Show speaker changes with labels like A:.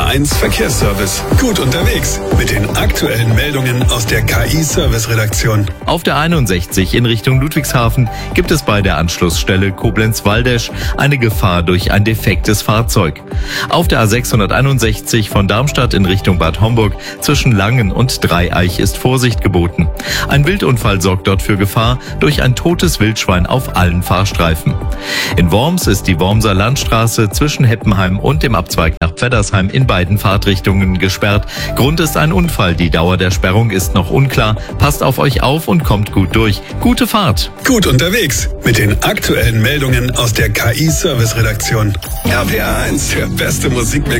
A: RPR1 Verkehrsservice. Gut unterwegs mit den aktuellen Meldungen aus der KI-Service-Redaktion.
B: Auf der 61 in Richtung Ludwigshafen gibt es bei der Anschlussstelle Koblenz-Waldesch eine Gefahr durch ein defektes Fahrzeug. Auf der A661 von Darmstadt in Richtung Bad Homburg zwischen Langen und Dreieich ist Vorsicht geboten. Ein Wildunfall sorgt dort für Gefahr durch ein totes Wildschwein auf allen Fahrstreifen. In Worms ist die Wormser Landstraße zwischen Heppenheim und dem Abzweig nach Pfeddersheim in beiden Fahrtrichtungen gesperrt. Grund ist ein Unfall. Die Dauer der Sperrung ist noch unklar. Passt auf euch auf und kommt gut durch. Gute Fahrt.
A: Gut unterwegs mit den aktuellen Meldungen aus der KI-Service-Redaktion. RPR1, der beste Musikmix.